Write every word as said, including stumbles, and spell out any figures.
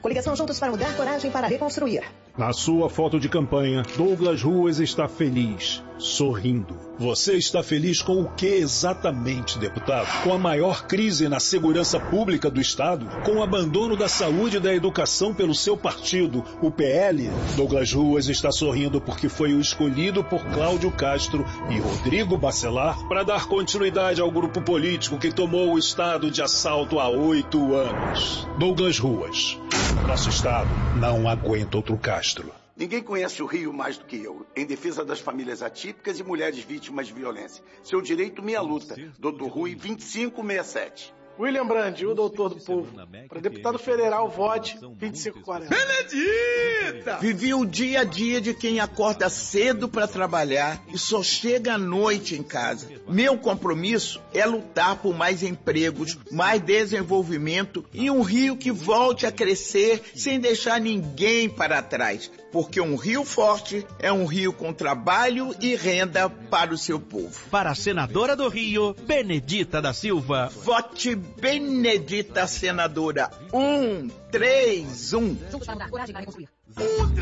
Coligação Juntos para Mudar, coragem para reconstruir. Na sua foto de campanha, Douglas Ruas está feliz, sorrindo. Você está feliz com o que exatamente, deputado? Com a maior crise na segurança pública do Estado? Com o abandono da saúde e da educação pelo seu partido, o P L? Douglas Ruas está sorrindo porque foi o escolhido por Cláudio Castro e Rodrigo Bacelar para dar continuidade ao grupo político que tomou o Estado de assalto há oito anos. Douglas Ruas. Nosso Estado não aguenta outro Castro. Ninguém conhece o Rio mais do que eu. Em defesa das famílias atípicas e mulheres vítimas de violência. Seu direito, minha luta. doutor Rui vinte e cinco sessenta e sete. William Brandi, o doutor do povo. Para deputado federal, vote vinte e cinco quarenta. Benedita! Vivi o dia a dia de quem acorda cedo para trabalhar e só chega à noite em casa. Meu compromisso é lutar por mais empregos, mais desenvolvimento e um Rio que volte a crescer sem deixar ninguém para trás. Porque um Rio forte é um Rio com trabalho e renda para o seu povo. Para a senadora do Rio, Benedita da Silva. Vote Benedita, senadora. Um, três, um. Juntos para Mudar, coragem para reconstruir.